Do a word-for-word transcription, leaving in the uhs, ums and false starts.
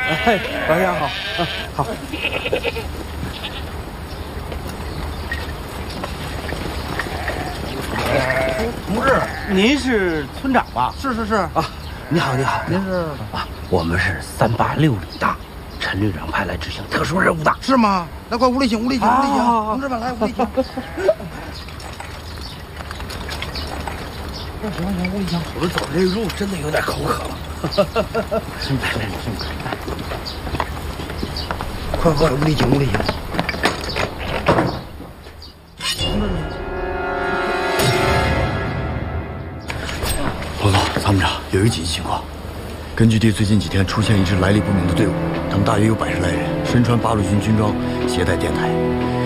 哎，老乡好，啊好。 同志， 您是村长吧？ 是是是啊，你好你好， 您是啊，我们是三八六旅的，陈旅长派来执行特殊任务的， 是吗？来，快屋里请，屋里请，屋里请， 啊同志们来屋里请。行行行，屋里请。 我们走这路真的有点口渴了。辛苦辛苦辛苦。 快快，屋里请，屋里请。 报告参谋长，有一个紧急情况，根据地最近几天出现一支来历不明的队伍，他们大约有百十来人，身穿八路军军装，携带电台。